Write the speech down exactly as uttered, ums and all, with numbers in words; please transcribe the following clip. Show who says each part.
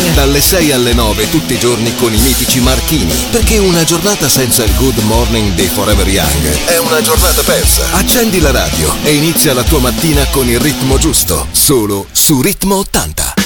Speaker 1: Morning.
Speaker 2: Dalle sei alle nove tutti i giorni con i mitici Marchini. Perché una giornata senza il Good Morning dei Forever Young è una giornata persa. Accendi la radio e inizia la tua mattina con il ritmo giusto. Solo su Ritmo ottanta.